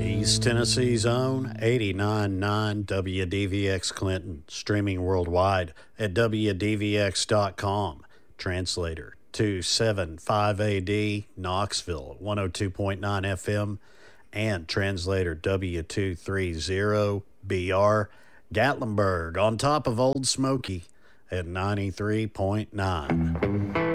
East Tennessee's own 89.9 WDVX Clinton, streaming worldwide at WDVX.com. Translator 275AD, Knoxville, 102.9 FM, and translator W230BR, Gatlinburg, on top of Old Smoky at 93.9.